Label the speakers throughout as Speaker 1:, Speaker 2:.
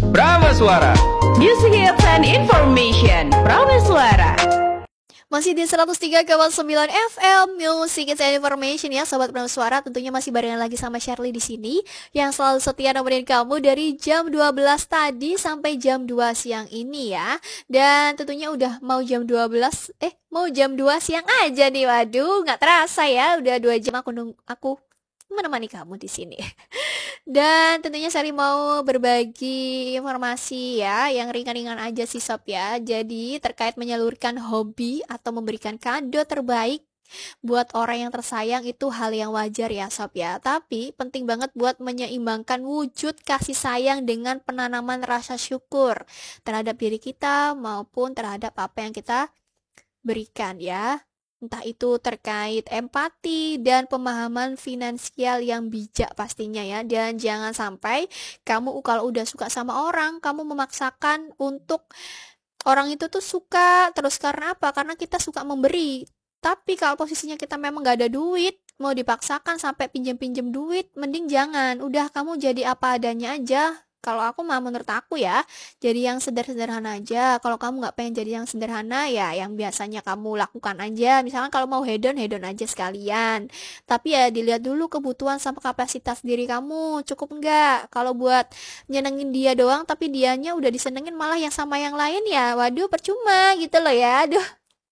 Speaker 1: Prameswara.
Speaker 2: Music Hits and Information. Prameswara.
Speaker 3: Masih di 103,9 FM Music Hits and Information ya Sobat Prameswara. Tentunya masih barengan lagi sama Shirley di sini yang selalu setia nemenin kamu dari jam 12 tadi sampai jam 2 siang ini ya. Dan tentunya udah mau jam 12 mau jam 2 siang aja nih. Waduh, nggak terasa ya. Udah 2 jam aku menemani kamu di sini. Dan tentunya Sari mau berbagi informasi ya yang ringan-ringan aja sih Sob ya. Jadi terkait menyalurkan hobi atau memberikan kado terbaik buat orang yang tersayang itu hal yang wajar ya Sob ya. Tapi penting banget buat menyeimbangkan wujud kasih sayang dengan penanaman rasa syukur terhadap diri kita maupun terhadap apa yang kita berikan ya. Entah itu terkait empati dan pemahaman finansial yang bijak pastinya ya. Dan jangan sampai kamu kalau udah suka sama orang, kamu memaksakan untuk orang itu tuh suka. Terus karena apa? Karena kita suka memberi. Tapi kalau posisinya kita memang gak ada duit, mau dipaksakan sampai pinjem-pinjem duit, mending jangan. Udah kamu jadi apa adanya aja. Kalau aku mah menurut aku ya, jadi yang sederhana aja. Kalau kamu nggak pengen jadi yang sederhana ya, yang biasanya kamu lakukan aja. Misalkan kalau mau hedon aja sekalian. Tapi ya dilihat dulu kebutuhan sama kapasitas diri kamu cukup nggak. Kalau buat nyenengin dia doang, tapi dianya udah disenengin malah yang sama yang lain ya, waduh percuma gitu loh ya. Aduh,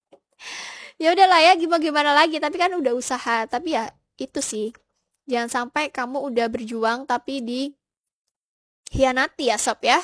Speaker 3: ya udahlah ya gimana lagi. Tapi kan udah usaha. Tapi ya itu sih, jangan sampai kamu udah berjuang tapi hianati ya Sob ya.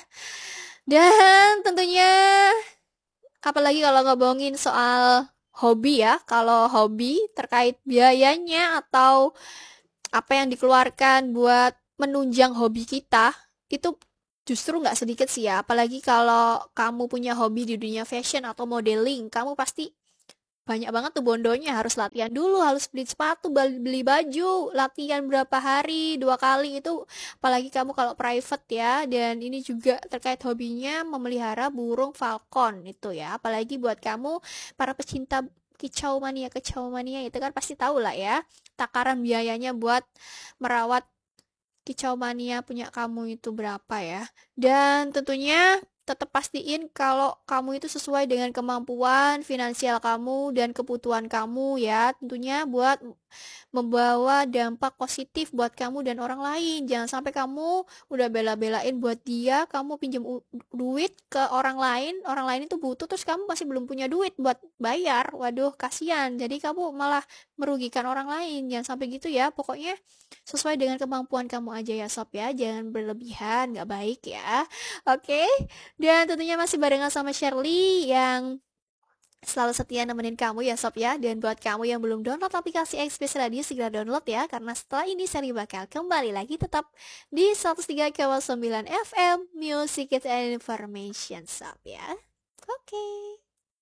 Speaker 3: Dan tentunya apalagi kalau ngomongin soal hobi ya. Kalau hobi terkait biayanya atau apa yang dikeluarkan buat menunjang hobi kita, itu justru nggak sedikit sih ya. Apalagi kalau kamu punya hobi di dunia fashion atau modeling, kamu pasti banyak banget tuh bondonya, harus latihan dulu, harus beli sepatu, beli baju, latihan berapa hari, 2 kali itu, apalagi kamu kalau private ya. Dan ini juga terkait hobinya memelihara burung falcon itu ya, apalagi buat kamu para pecinta kicau mania itu kan pasti tahu lah ya takaran biayanya buat merawat kicau mania punya kamu itu berapa ya. Dan tentunya tetap pastiin kalau kamu itu sesuai dengan kemampuan finansial kamu dan kebutuhan kamu ya. Tentunya buat membawa dampak positif buat kamu dan orang lain. Jangan sampai kamu udah bela-belain buat dia, kamu pinjam duit ke orang lain itu butuh, terus kamu masih belum punya duit buat bayar. Waduh, kasihan. Jadi kamu malah merugikan orang lain. Jangan sampai gitu ya. Pokoknya sesuai dengan kemampuan kamu aja ya Sob ya. Jangan berlebihan, nggak baik ya. Oke. Dan tentunya masih barengan sama Shirley yang selalu setia nemenin kamu ya Sob ya. Dan buat kamu yang belum download aplikasi Express Radio, segera download ya. Karena setelah ini seri bakal kembali lagi tetap di 103,9 FM Music and Information Sob ya. Oke.